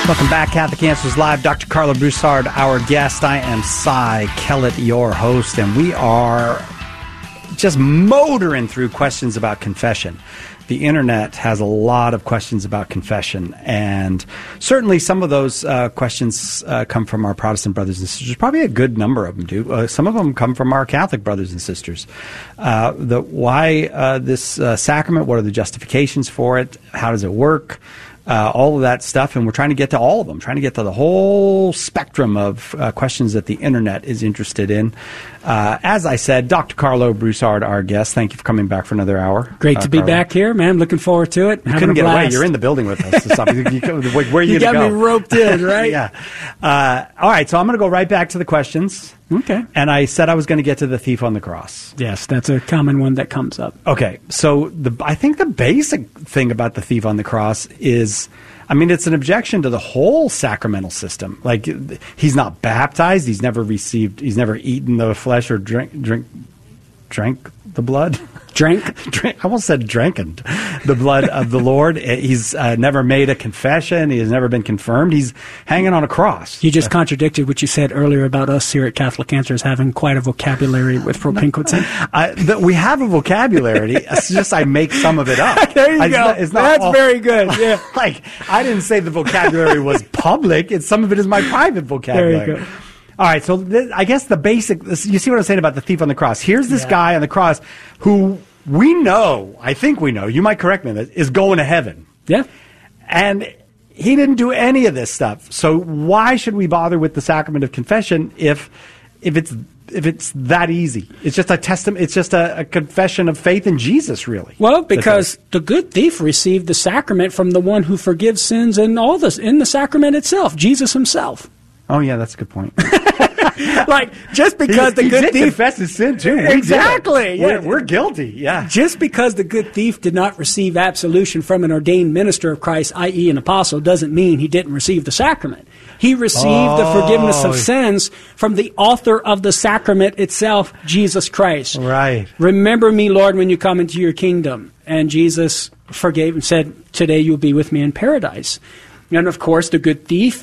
Welcome back, Catholic Answers Live. Dr. Carlo Broussard, our guest. I am Cy Kellett, your host, and we are just motoring through questions about confession. The internet has a lot of questions about confession, and certainly some of those questions come from our Protestant brothers and sisters. Probably a good number of them do. Some of them come from our Catholic brothers and sisters. Why this sacrament? What are the justifications for it? How does it work? All of that stuff, and we're trying to get to all of them, trying to get to the whole spectrum of questions that the internet is interested in. As I said, Dr. Carlo Broussard, our guest. Thank you for coming back for another hour. Great to be back here, man. Looking forward to it. You couldn't get away. You're in the building with us. Where are you going to go? You got me roped in, right? Yeah. All right, so I'm going to go right back to the questions. Okay. And I said I was going to get to the thief on the cross. Yes, that's a common one that comes up. Okay, so I think the basic thing about the thief on the cross is, I mean, it's an objection to the whole sacramental system. Like, he's not baptized, he's never eaten the flesh or drank the blood. Drank? I almost said drankened the blood of the Lord. He's never made a confession. He has never been confirmed. He's hanging on a cross. You just contradicted what you said earlier about us here at Catholic Answers having quite a vocabulary with propinquity. We have a vocabulary. It's just I make some of it up. There you go. That's very good. Yeah. Like, I didn't say the vocabulary was public. Some of it is my private vocabulary. There you go. All right, so I guess the basic, you see what I'm saying about the thief on the cross. Here's this guy on the cross who I think we know, you might correct me on this, is going to heaven. Yeah. And he didn't do any of this stuff. So why should we bother with the sacrament of confession if it's that easy? It's just a testament. It's just a confession of faith in Jesus, really. Well, because the good thief received the sacrament from the one who forgives sins and all this in the sacrament itself, Jesus himself. Oh, yeah, that's a good point. Like, just because the good thief confess his sin too. Exactly. We're guilty. Yeah. Just because the good thief did not receive absolution from an ordained minister of Christ, i.e., an apostle, doesn't mean he didn't receive the sacrament. He received the forgiveness of sins from the author of the sacrament itself, Jesus Christ. Right. Remember me, Lord, when you come into your kingdom. And Jesus forgave and said, today you'll be with me in paradise. And of course, the good thief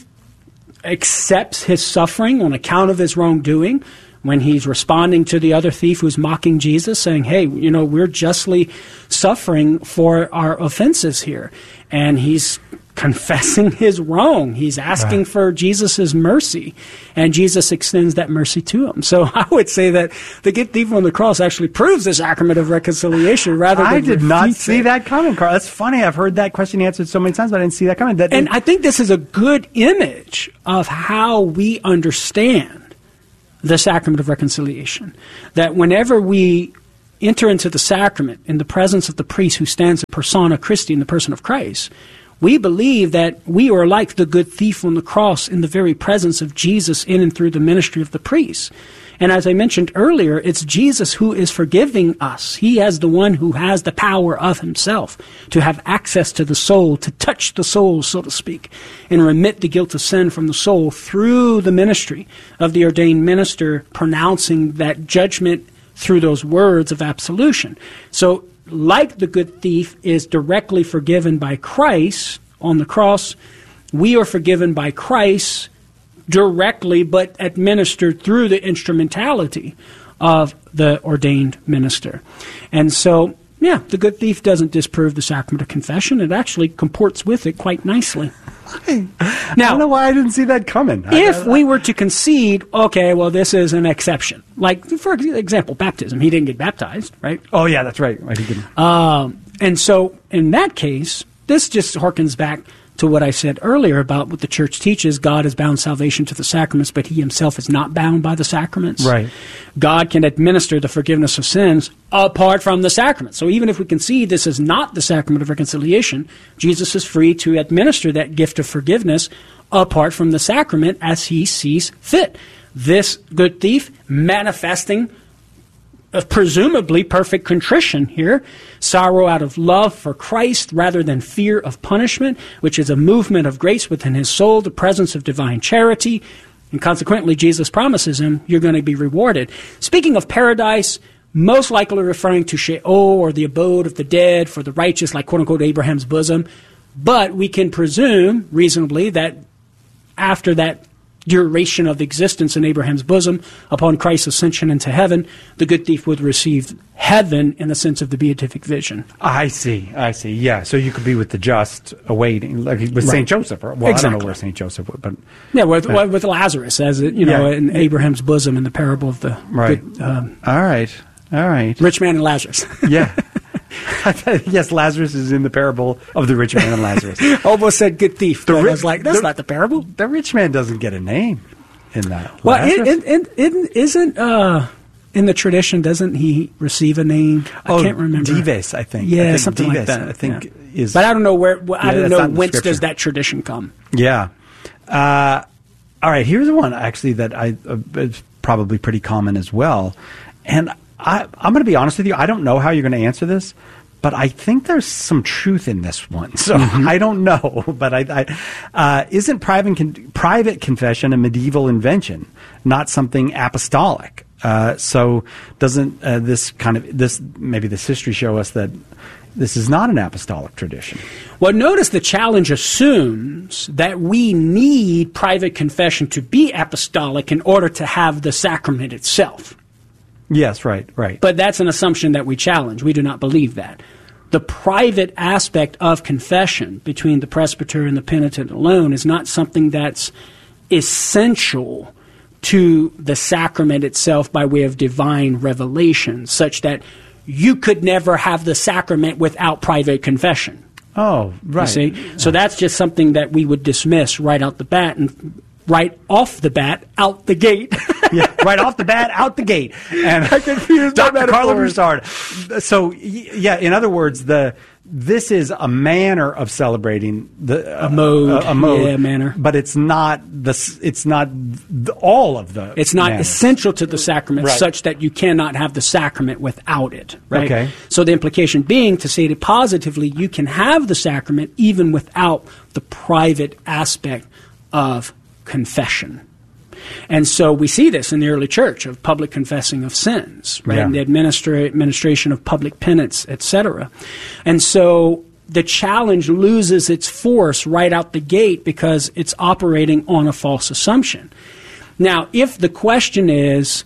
accepts his suffering on account of his wrongdoing when he's responding to the other thief who's mocking Jesus, saying, hey, we're justly suffering for our offenses here. And he's confessing his wrong. He's asking for Jesus' mercy, and Jesus extends that mercy to him. So I would say that the good thief on the cross actually proves the sacrament of reconciliation rather than I did not see that coming, Carl. That's funny. I've heard that question answered so many times, but I didn't see that coming. And I think this is a good image of how we understand the sacrament of reconciliation. That whenever we enter into the sacrament in the presence of the priest who stands in persona Christi, in the person of Christ, we believe that we are like the good thief on the cross in the very presence of Jesus in and through the ministry of the priest. And as I mentioned earlier, it's Jesus who is forgiving us. He is the one who has the power of himself to have access to the soul, to touch the soul, so to speak, and remit the guilt of sin from the soul through the ministry of the ordained minister, pronouncing that judgment through those words of absolution. So, like the good thief is directly forgiven by Christ on the cross, we are forgiven by Christ directly, but administered through the instrumentality of the ordained minister. And so, yeah, the good thief doesn't disprove the sacrament of confession. It actually comports with it quite nicely. I don't know why I didn't see that coming. If we were to concede, okay, well, this is an exception. Like, for example, baptism. He didn't get baptized, right? Oh, yeah, that's right. He didn't. And so, in that case, this just harkens back to what I said earlier about what the church teaches. God has bound salvation to the sacraments, but he himself is not bound by the sacraments. Right. God can administer the forgiveness of sins apart from the sacraments. So even if we concede this is not the sacrament of reconciliation, Jesus is free to administer that gift of forgiveness apart from the sacrament as he sees fit. This good thief manifesting presumably perfect contrition here, sorrow out of love for Christ rather than fear of punishment, which is a movement of grace within his soul, the presence of divine charity, and consequently Jesus promises him, you're going to be rewarded. Speaking of paradise, most likely referring to Sheol, or the abode of the dead, for the righteous, like quote-unquote Abraham's bosom, but we can presume reasonably that after that duration of existence in Abraham's bosom, upon Christ's ascension into heaven, the good thief would receive heaven in the sense of the beatific vision. I see. Yeah, so you could be with the just, awaiting, like with St. Joseph. Well, exactly. I don't know where St. Joseph would, but... Yeah, with Lazarus, as it, in Abraham's bosom in the parable of the right. All right. Rich man and Lazarus. Yeah. Yes, Lazarus is in the parable of the rich man and Lazarus. Almost said good thief. I was like, that's not the parable. The rich man doesn't get a name in that. Well, isn't in the tradition, doesn't he receive a name? I can't remember. Dives, I think. Yeah, I think something Dives, like that. I think is. But I don't know where. I don't know whence does that tradition come. Yeah. All right. Here's one actually that is probably pretty common as well, and I'm going to be honest with you. I don't know how you're going to answer this, but I think there's some truth in this one. So I don't know, but isn't private confession a medieval invention, not something apostolic? So doesn't maybe this history show us that this is not an apostolic tradition? Well, notice the challenge assumes that we need private confession to be apostolic in order to have the sacrament itself. Yes, right. But that's an assumption that we challenge. We do not believe that. The private aspect of confession between the presbyter and the penitent alone is not something that's essential to the sacrament itself by way of divine revelation, such that you could never have the sacrament without private confession. Oh, right. You see? So that's just something that we would dismiss right out the bat and right off the bat, out the gate. Yeah, right off the bat, out the gate. And I confused Dr. Carlo Broussard. So, yeah, in other words, this is a manner of celebrating a mode, manner. But it's not all of the. It's not manners. Essential to the sacrament, right. Such that you cannot have the sacrament without it. Right? Okay. So the implication being, to state it positively, you can have the sacrament even without the private aspect of confession. And so we see this in the early church of public confessing of sins, right? Yeah. And the administration of public penance, etc. And so the challenge loses its force right out the gate because it's operating on a false assumption. Now, if the question is,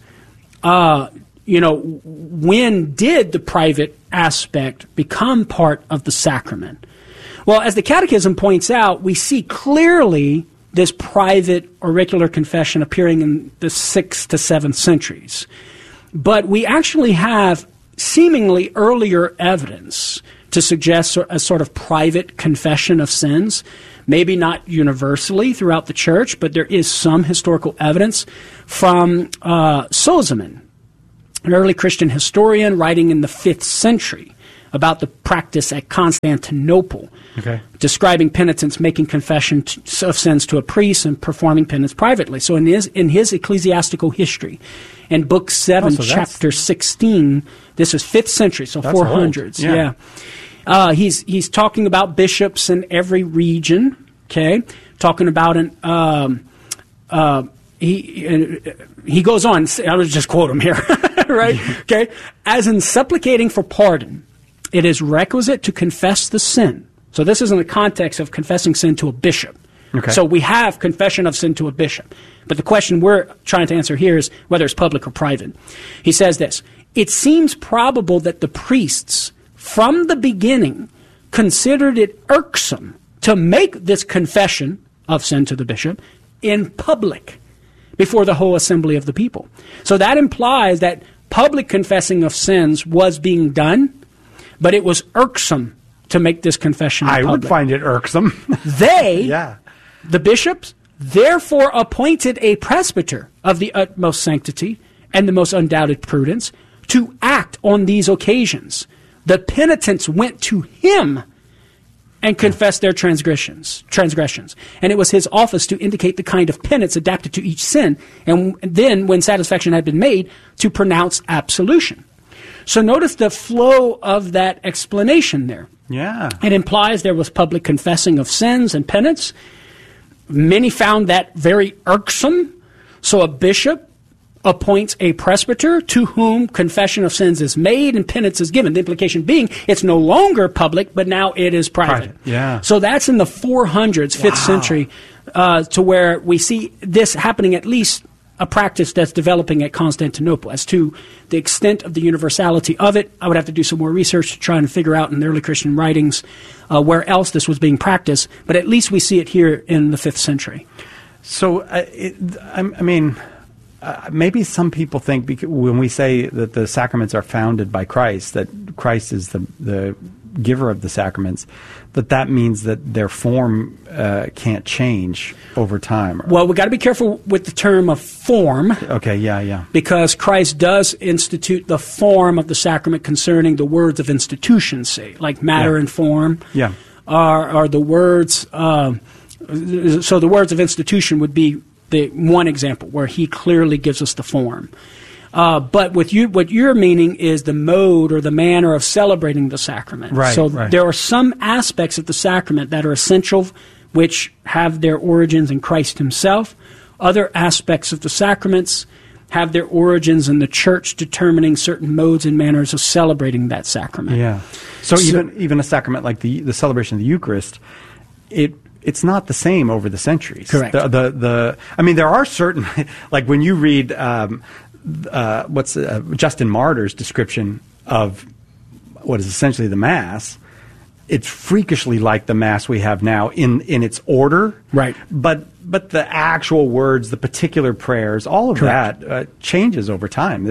when did the private aspect become part of the sacrament? Well, as the Catechism points out, we see clearly this private auricular confession appearing in the 6th to 7th centuries. But we actually have seemingly earlier evidence to suggest a sort of private confession of sins, maybe not universally throughout the church, but there is some historical evidence from Sozomen, an early Christian historian writing in the 5th century about the practice at Constantinople, describing penitents making confession of sins to a priest and performing penance privately. So in his ecclesiastical history, in Book 7, Chapter 16, this is 5th century, so 400s. Yeah. He's talking about bishops in every region, talking about he goes on, I'll just quote him here, right? Okay. As in supplicating for pardon, it is requisite to confess the sin. So this is in the context of confessing sin to a bishop. Okay. So we have confession of sin to a bishop. But the question we're trying to answer here is whether it's public or private. He says this: it seems probable that the priests, from the beginning, considered it irksome to make this confession of sin to the bishop in public before the whole assembly of the people. So that implies that public confessing of sins was being done, but it was irksome to make this confession in public. I would find it irksome. The bishops, therefore appointed a presbyter of the utmost sanctity and the most undoubted prudence to act on these occasions. The penitents went to him and confessed their transgressions. And it was his office to indicate the kind of penance adapted to each sin, and then, when satisfaction had been made, to pronounce absolution. So notice the flow of that explanation there. Yeah. It implies there was public confessing of sins and penance. Many found that very irksome. So a bishop appoints a presbyter to whom confession of sins is made and penance is given. The implication being it's no longer public, but now it is private. Yeah. So that's in the 400s, 5th century, to where we see this happening, at least a practice that's developing at Constantinople. As to the extent of the universality of it, I would have to do some more research to try and figure out in the early Christian writings where else this was being practiced, but at least we see it here in the 5th century. So, maybe some people think when we say that the sacraments are founded by Christ, that Christ is the giver of the sacraments, that means that their form can't change over time. Well, we've got to be careful with the term of form. Okay, yeah. Because Christ does institute the form of the sacrament concerning the words of institution, say, like matter and form. Yeah. Are the words... so the words of institution would be the one example where he clearly gives us the form. But what you're meaning is the mode or the manner of celebrating the sacrament. Right, so right. There are some aspects of the sacrament that are essential, which have their origins in Christ himself. Other aspects of the sacraments have their origins in the church determining certain modes and manners of celebrating that sacrament. Yeah. So even a sacrament like the celebration of the Eucharist, it's not the same over the centuries. Correct. There are certain, like when you read Justin Martyr's description of what is essentially the Mass, it's freakishly like the Mass we have now in its order. Right. But the actual words, the particular prayers, all of Correct. that changes over time.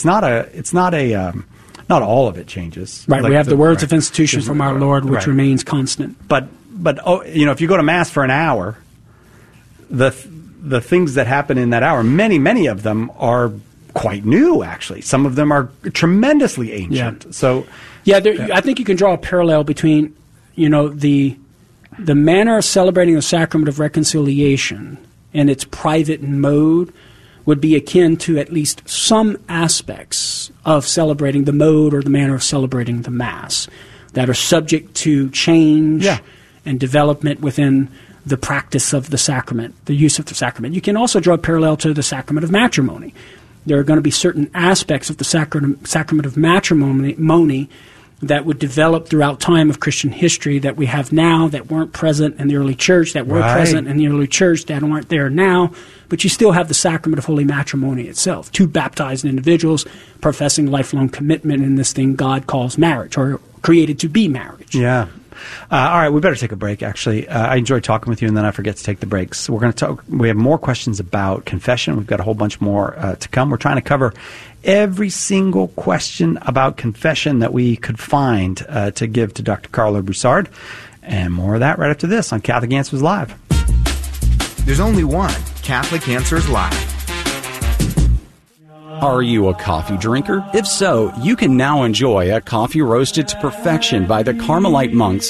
Not all of it changes. Right. Like we have the words of institution from our Lord, which remains constant. But if you go to Mass for an hour, the things that happen in that hour, many of them are quite new, actually. Some of them are tremendously ancient. Yeah. So, I think you can draw a parallel between, the manner of celebrating the sacrament of reconciliation and its private mode would be akin to at least some aspects of celebrating the mode or the manner of celebrating the Mass that are subject to change and development within the practice of the sacrament, the use of the sacrament. You can also draw a parallel to the sacrament of matrimony. There are going to be certain aspects of the sacrament of matrimony that would develop throughout time of Christian history that we have now that weren't present in the early church, that were present in the early church that aren't there now. But you still have the sacrament of holy matrimony itself, two baptized individuals professing lifelong commitment in this thing God calls marriage, or created to be marriage. Yeah. All right, we better take a break, actually. I enjoyed talking with you, and then I forget to take the breaks. We're going to talk. We have more questions about confession. We've got a whole bunch more to come. We're trying to cover every single question about confession that we could find to give to Dr. Carlo Broussard. And more of that right after this on Catholic Answers Live. There's only one Catholic Answers Live. Are you a coffee drinker? If so, you can now enjoy a coffee roasted to perfection by the Carmelite monks